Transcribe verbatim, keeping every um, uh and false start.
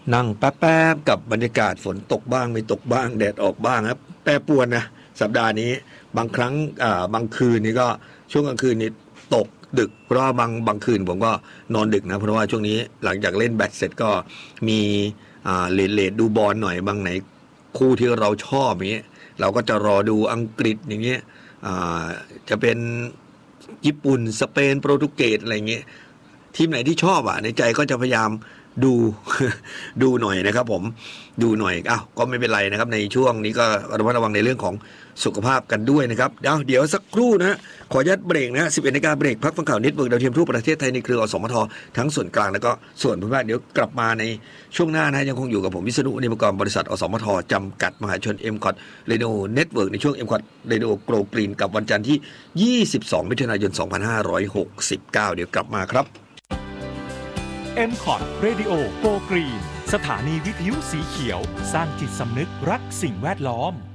นั่งแป๊บๆกับบรรยากาศฝนตกบ้างไม่ตกบ้างแดดออกบ้างครับแปรปรวนนะสัปดาห์นี้บางครั้งอ่าบางคืนนี่ก็ช่วงกลางคืนนี่ตกดึกเพราะว่าบางบางคืนผมก็นอนดึกนะเพราะว่าช่วงนี้หลังจากเล่นแบดเสร็จก็มีอ่าเลดเลดดูบอลหน่อยบางไหนคู่ที่เราชอบอย่างเงี้ยเราก็จะรอดูอังกฤษอย่างเงี้ยอ่าจะเป็นญี่ปุ่นสเปนโปรตุเกสอะไรเงี้ยทีมไหนที่ชอบอ่ะในใจก็จะพยายามดู ดูหน่อยนะครับผมดูหน่อยอ้าวก็ไม่เป็นไรนะครับในช่วงนี้ก็ระมัดระวังในเรื่องของสุขภาพกันด้วยนะครับเดี๋ยวเดี๋ยวสักครู่นะขอยัดเบรกนะสิบเอ็ดนาฬิกาเบรกพักฟังข่าวเน็ตเวิร์กดาวเทียมทั่วประเทศไทยในเครืออสมททั้งส่วนกลางแล้วก็ส่วนภูมิภาคเดี๋ยวกลับมาในช่วงหน้านะยังคงอยู่กับผมวิษณุนิมกรบริษัทอสมทจำกัดมหาชน เอ็ม คอท Radio Network ในช่วง เอ็ม คอท Radio Grow Green กับวันจันทร์ที่ยี่สิบสองมิถุนายนสองพันห้าร้อยหกสิบเก้าเดี๋ยวกลับมาครับเอ็ม คอท Radio Go Green สถานีวิทยุสีเขียวสร้างจิตสำนึกรักสิ่งแวดล้อม